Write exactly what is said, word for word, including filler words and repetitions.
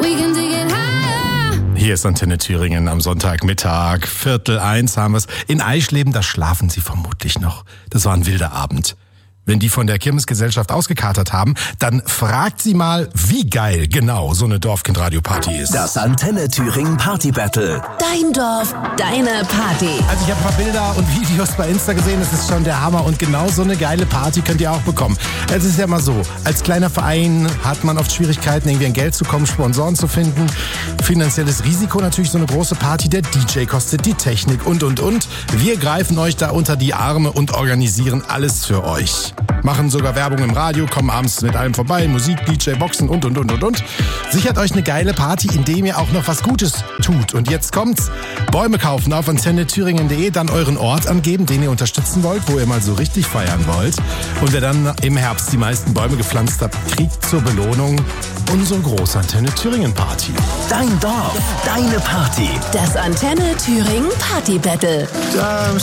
We can take it higher. Hier ist Antenne Thüringen am Sonntagmittag. Viertel eins haben wir es. In Eisleben, da schlafen Sie vermutlich noch. Das war ein wilder Abend. Wenn die von der Kirmesgesellschaft ausgekatert haben, dann fragt sie mal, wie geil genau so eine Dorfkindradio-Party ist. Das Antenne Thüringen Party Battle. Dein Dorf, deine Party. Also ich habe ein paar Bilder und Videos bei Insta gesehen, das ist schon der Hammer und genau so eine geile Party könnt ihr auch bekommen. Es ist ja mal so, als kleiner Verein hat man oft Schwierigkeiten, irgendwie an Geld zu kommen, Sponsoren zu finden. Finanzielles Risiko natürlich, so eine große Party, der D J kostet die Technik und und und. Wir greifen euch da unter die Arme und organisieren alles für euch. Machen sogar Werbung im Radio, kommen abends mit allem vorbei, Musik, D J, Boxen und, und, und, und, und. Sichert euch eine geile Party, indem ihr auch noch was Gutes tut. Und jetzt kommt's. Bäume kaufen auf antenne thüringen punkt de, dann euren Ort angeben, den ihr unterstützen wollt, wo ihr mal so richtig feiern wollt. Und wer dann im Herbst die meisten Bäume gepflanzt hat, kriegt zur Belohnung unsere große Antenne Thüringen Party. Dein Dorf, deine Party. Das Antenne Thüringen Party Battle. Da